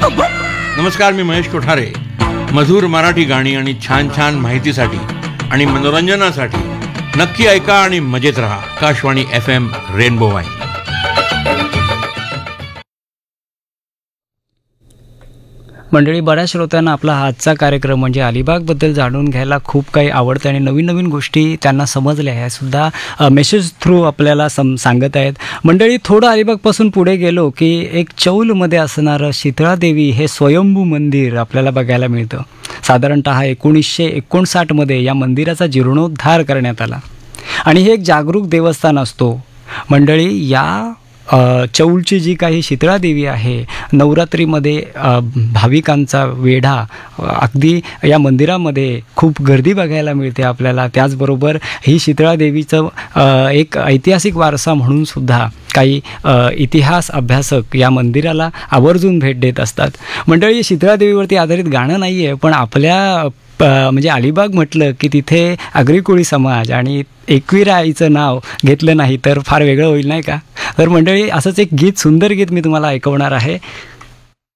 नमस्कार, मी महेश कोठारे. मधुर मराठी गाणी आणि छान छान माहितीसाठी आणि मनोरंजनासाठी नक्की ऐका आणि मजेत रहा. आकाशवाणी FM रेनबो वाहिनी. मंडळी, बऱ्याच श्रोत्यांना आपला आजचा कार्यक्रम म्हणजे अलिबागबद्दल जाणून घ्यायला खूप काही आवडतं आणि नवीन नवीन गोष्टी त्यांना समजल्या ह्या सुद्धा मेसेज थ्रू आपल्याला सांगत आहेत. मंडळी, थोडं अलिबागपासून पुढे गेलो की एक चौलमध्ये असणारं शीतळादेवी हे स्वयंभू मंदिर आपल्याला बघायला मिळतं. साधारणतः 1959मध्ये या मंदिराचा जीर्णोद्धार करण्यात आला आणि हे एक जागरूक देवस्थान असतो. मंडळी, या चौलची जी काही शीतळादेवी आहे, नवरात्रीमध्ये भाविकांचा वेढा, अगदी या मंदिरामध्ये खूप गर्दी बघायला मिळते आपल्याला. त्याचबरोबर ही शीतळादेवीचं एक ऐतिहासिक वारसा म्हणून सुद्धा काही इतिहास अभ्यासक या मंदिराला आवर्जून भेट देत असतात. मंडळी, शीतळादेवीवरती आधारित गाणं नाही आहे, पण आपल्या म्हणजे अलिबाग म्हटलं की तिथे आगरी समाज आणि एकविरा आईचं नाव घेतलं नाही तर फार वेगळं होईल, नाही का? तर मंडळी, असंच एक गीत, सुंदर गीत मी तुम्हाला ऐकवणार आहे.